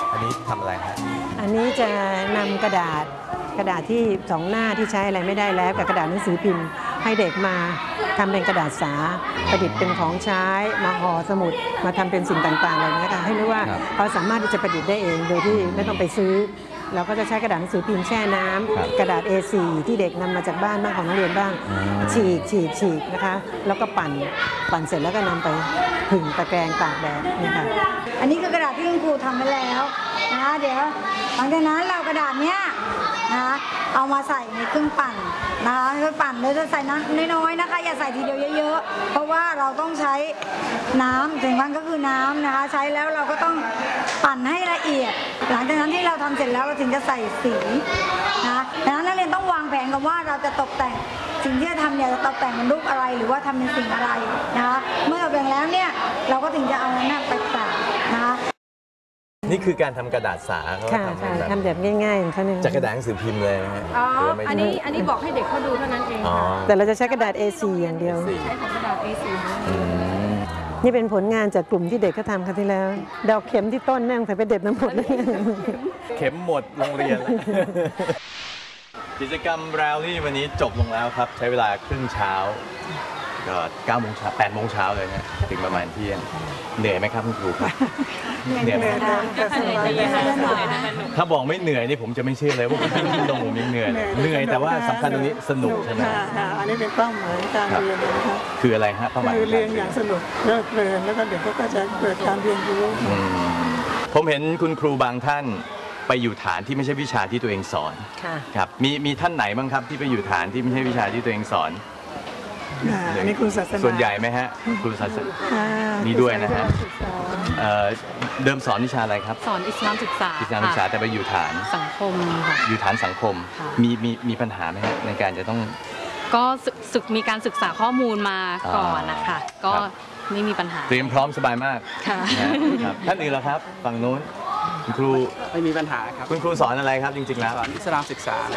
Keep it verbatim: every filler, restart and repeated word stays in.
อันนี้ทำอะไรฮะอันนี้จะนำกระดาษกระดาษที่สองหน้าที่ใช้อะไรไม่ได้แล้วกับกระดาษหนังสือพิมพ์ให้เด็กมาทำเป็นกระดาษสาประดิษฐ์เป็นของใช้มาห่อสมุดมาทำเป็นสิ่งต่างๆอะไรนี้ค่ะให้รู้ว่าเขาสามารถที่จะประดิษฐ์ได้เองโดยที่ไม่ต้องไปซื้อเราก็จะใช้กระดาษหนังสือพิมพ์แช่น้ำกระดาษ เอ โฟร์ ที่เด็กนำมาจากบ้านบ้างของนักเรียนบ้างฉีกฉีกฉีกนะคะแล้วก็ปั่นปั่นเสร็จแล้วก็นำไปผึ่งตะแกรงตากแดดนี่ค่ะอันนี้คือกระดาษที่คุณครูทำไปแล้วนะเดี๋ยวหลังจากนั้นเรากระดาษเนี้ยนะเอามาใส่ในเครื่องปั่นนะคะเครื่องปั่นเราจะใส่น้ำน้อยๆนะคะอย่าใส่ทีเดียวเยอะๆเพราะว่าเราต้องใช้น้ำถึงมันก็คือน้ำนะคะใช้แล้วเราก็ต้องปั่นให้ละเอียดหลังจากนั้นที่เราทำเสร็จแล้วเราถึงจะใส่สีนะดังนั้นนักเรียนต้องวางแผนกันว่าเราจะตกแต่งสิ่งที่จะทำเนี่ยจะตกแต่งเป็นรูปอะไรหรือว่าทำเป็นสิ่งอะไรนะคะเมื่อตกแต่งแล้วเนี่ยเราก็ถึงจะเอานั้นไปตากนะคะนี่คือการทำกระดาษสาเขาทำแบบทำแบบง่ายๆของเขาเนี่ยจากกระดาษหนังสือพิมพ์เลยนะฮะอ๋ออันนี้อันนี้บอกให้เด็กเขาดูเท่านั้นเองค่ะแต่เราจะใช้กระดาษ เอ โฟร์ อย่างเดียวใช้ของกระดาษ เอ โฟร์นี่เป็นผลงานจากกลุ่มที่เด็กเขาทำครั้งที่แล้วดอกเข็มที่ต้นนั่งใส่ไปเด็ดน้ำหมดเข็มหมดโรงเรียนกิจกรรมแรลลี่วันนี้จบลงแล้วครับใช้เวลาครึ่งเช้าก็เก้าโมงเช้าแปดโมงเช้าเลยนะถึงประมาณเที่ยงเหนื่อยไหมครับคุณครูครับเหนื่อยไหมถ้าบอกไม่เหนื่อยนี่ผมจะไม่เชื่อเลยว่าผมยิ่งลงผมยังเหนื่อยเหนื่อยแต่ว่าสำคัญตรงนี้สนุกใช่ไหมอันนี้เป็นเป้าหมายการเรียนนะครับคืออะไรฮะเป้าหมายคือเรียนอย่างสนุกเพลิดเพลินแล้วก็เดี๋ยวก็จะเกิดการเรียนรู้ผมเห็นคุณครูบางท่านไปอยู่ฐานที่ไม่ใช่วิชาที่ตัวเองสอนครับมีมีท่านไหนบ้างครับที่ไปอยู่ฐานที่ไม่ใช่วิชาที่ตัวเองสอนอันนี้ครูศาสนาส่วนใหญ่ไหมฮะครูศาสนานี่ด้วยนะฮะเดิมสอนวิชาอะไรครับสอนอิสลามศึกษาอิสลามศึกษาแต่ไปอยู่ฐานสังคมค่ะอยู่ฐานสังคมมีมีมีปัญหาไหมฮะในการจะต้องก็ศึกมีการศึกษาข้อมูลมาก่อนนะคะก็ไม่มีปัญหาเตรียมพร้อมสบายมากค่ะท่านอื่นล่ะครับฝั่งโน้นคุณครูไม่มีปัญหาครับคุณครูสอนอะไรครับจริงๆแล้วสอนอิสลามศึกษา